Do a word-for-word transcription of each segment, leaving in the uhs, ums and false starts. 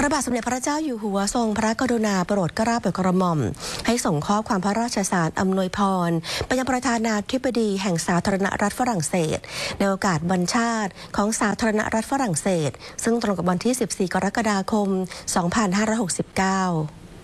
พระบาทสมเด็จพระเจ้าอยู่หัวทรงพระกรุณาโปรดเกล้าโปรดกระหม่อมให้ส่งข้อความพระราชสารอำนวยพรไปยังประธานาธิบดีแห่งสาธารณรัฐฝรั่งเศสในโอกาสวันชาติของสาธารณรัฐฝรั่งเศสซึ่งตรงกับวันที่สิบสี่กรกฎาคมสองพันห้าร้อยหกสิบเก้า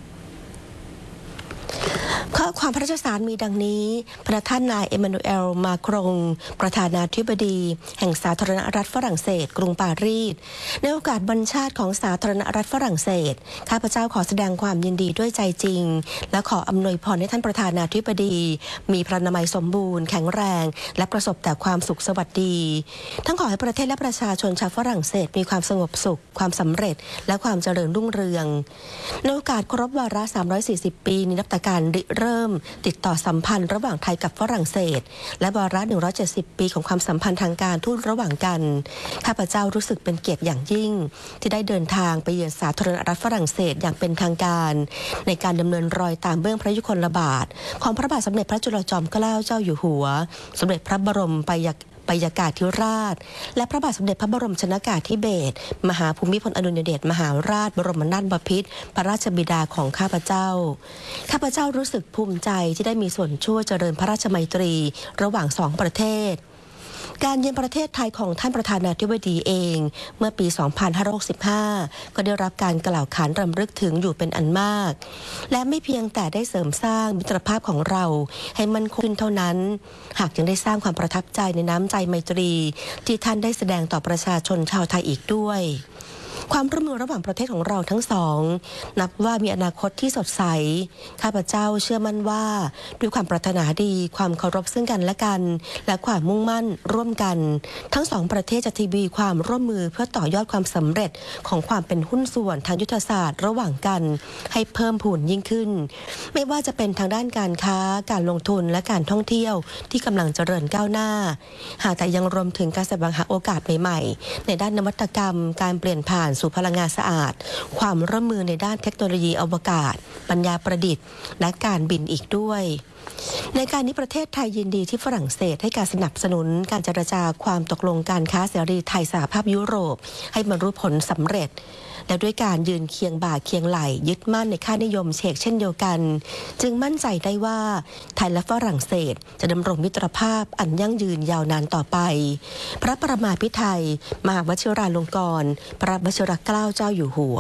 ข้อความพระราชสารมีดังนี้พระท่านนายเอมมานูเอลมาครงประธานาธิบดีแห่งสาธารณรัฐฝรั่งเศสกรุงปารีสในโอกาสวันชาติของสาธารณรัฐฝรั่งเศสข้าพเจ้าขอแสดงความยินดีด้วยใจจริงและขออำนวยพรให้ท่านประธานาธิบดีมีพระนามัยสมบูรณ์แข็งแรงและประสบแต่ความสุขสวัสดีทั้งขอให้ประเทศและประชาชนชาวฝรั่งเศสมีความสงบสุขความสำเร็จและความเจริญรุ่งเรืองในโอกาสครบวาระสามร้อยสี่สิบปีนับแต่การริเริ่มติดต่อสัมพันธ์ระหว่างไทยกับฝรั่งเศสและวาระหนึ่งร้อยเจ็ดสิบปีของความสัมพันธ์ทางการทูตระหว่างกันข้าพเจ้ารู้สึกเป็นเกียรติอย่างยิ่งที่ได้เดินทางไปเยือนสาธารณรัฐฝรั่งเศสอย่างเป็นทางการในการดำเนินรอยตามเบื้องพระยุคลบาทของพระบาทสมเด็จพระจุลจอมเกล้าเจ้าอยู่หัวสมเด็จพระบรมไปยากาธิราชและพระบาทสมเด็จพระบรมชนกาธิเบศรมหาภูมิพลอดุลยเดชมหาราชบรมนาถบพิตรพระราชบิดาของข้าพเจ้าข้าพเจ้ารู้สึกภูมิใจที่ได้มีส่วนช่วยเจริญพระราชมัยตรีระหว่างสองประเทศการเยือนประเทศไทยของท่านประธานาธิบดีเองเมื่อปี สองพันห้าร้อยหกสิบห้า ก็ได้รับการกล่าวขานรำลึกถึงอยู่เป็นอันมากและไม่เพียงแต่ได้เสริมสร้างมิตรภาพของเราให้มั่นคงขึ้นเท่านั้นหากยังได้สร้างความประทับใจในน้ำใจไมตรีที่ท่านได้แสดงต่อประชาชนชาวไทยอีกด้วยความร่วมมือระหว่างประเทศของเราทั้งสองนับว่ามีอนาคตที่สดใสข้าพเจ้าเชื่อมั่นว่าด้วยความปรารถนาดีความเคารพซึ่งกันและกันและความมุ่งมั่นร่วมกันทั้งสองประเทศจะทวีความร่วมมือเพื่อต่อยอดความสำเร็จของความเป็นหุ้นส่วนทางยุทธศาสตร์ระหว่างกันให้เพิ่มพูนยิ่งขึ้นไม่ว่าจะเป็นทางด้านการค้าการลงทุนและการท่องเที่ยวที่กำลังเจริญก้าวหน้าหากแต่ยังรวมถึงการแสวงหาโอกาสใหม่ๆในด้านนวัตกรรมการเปลี่ยนผ่านสู่พลังงานสะอาดความร่วมมือในด้านเทคโนโลยีอวกาศปัญญาประดิษฐ์และการบินอีกด้วยในการนี้ประเทศไทยยินดีที่ฝรั่งเศสให้การสนับสนุนการเจรจาความตกลงการค้าเสรีไทยสหภาพยุโรปให้บรรลุผลสำเร็จและด้วยการยืนเคียงบ่าเคียงไหลยึดมั่นในค่านิยมเชกเช่นเดียวกันจึงมั่นใจได้ว่าไทยและฝรั่งเศสจะดำรงมิตรภาพอันยั่งยืนยาวนานต่อไปพระประมาภิไธยมหาวชิราลงกรณ์พระวชิรเกล้าเจ้าอยู่หัว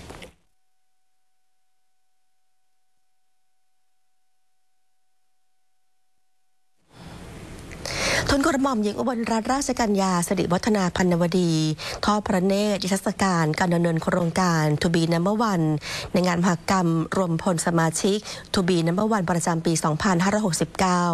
ทูลกระหม่อมหญิงอุบลรัตนราชกัญญาสิริวัฒนาพันนวดีทอดพระเนตรนิทรรศการการดำเนินโครงการ To Be Number One ในงานมหกรรมรวมพลสมาชิก To Be Number One ประจำปี สองพันห้าร้อยหกสิบเก้า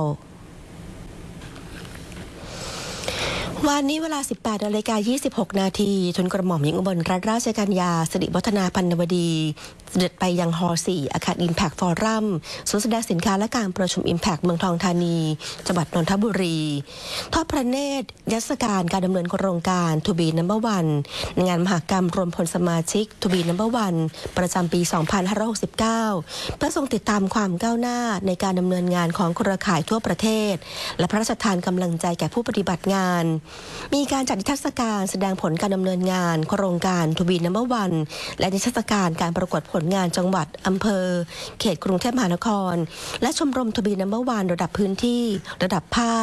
วันนี้เวลา สิบแปดนาฬิกายี่สิบหกนาทีทูลกระหม่อมหญิงอุบลรัตนราชกัญญาสิริวัฒนาพันนวดีเสด็จไปยังฮอลล์สี่อาคาร Impact Forum ศูนย์แสดงสินค้าและการประชุม Impact เมืองทองธานีจังหวัดนนทบุรีทอดพระเนตรนิทรรศการการดำเนินโครงการ To Be Number One ในงานมหกรรมรวมพลสมาชิก To Be Number One ประจำปี สองพันห้าร้อยหกสิบเก้า เพื่อทรงติดตามความก้าวหน้าในการดำเนินงานของเครือข่ายทั่วประเทศและพระราชทานกำลังใจแก่ผู้ปฏิบัติงานมีการจัดนิทรรศการแสดงผลการดำเนินงานโครงการ To Be Number One และนิทรรศการการประกวดผลงานจังหวัดอำเภอเขตกรุงเทพมหานครและชมรม To Be Number One ระดับพื้นที่ระดับภาค